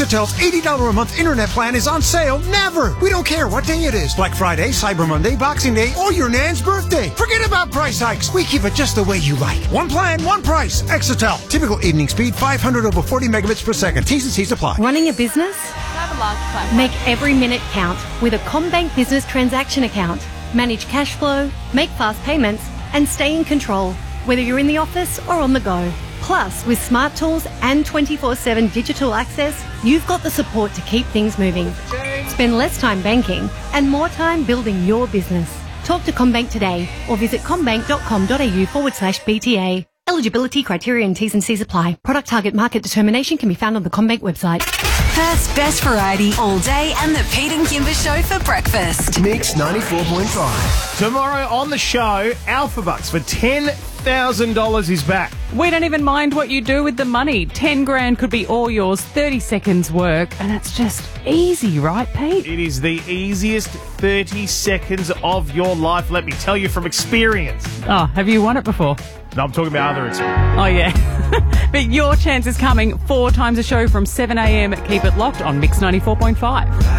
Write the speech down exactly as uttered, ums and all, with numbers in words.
Exitel's eighty dollars a month internet plan is on sale never. We don't care what day it is. Black Friday, Cyber Monday, Boxing Day, or your nan's birthday. Forget about price hikes. We keep it just the way you like. One plan, one price. Exitel. Typical evening speed, five hundred over forty megabits per second. T's and C's apply. Running a business? Make every minute count with a CommBank Business Transaction Account. Manage cash flow, make fast payments, and stay in control, whether you're in the office or on the go. Plus, with smart tools and twenty-four seven digital access, you've got the support to keep things moving. Spend less time banking and more time building your business. Talk to CommBank today or visit commbank.com.au forward slash BTA. Eligibility, criteria and T's and C's apply. Product target market determination can be found on the CommBank website. Perth's best variety all day and the Pete and Kimber Show for breakfast. Mix ninety-four point five. Tomorrow on the show, Alpha Bucks for ten thousand dollars is back. We don't even mind what you do with the money. ten grand could be all yours, thirty seconds work, and it's just easy, right, Pete? It is the easiest thirty seconds of your life, let me tell you from experience. Oh, have you won it before? No, I'm talking about other experience. Oh, yeah. But your chance is coming four times a show from seven a.m. Keep it locked on Mix ninety-four point five.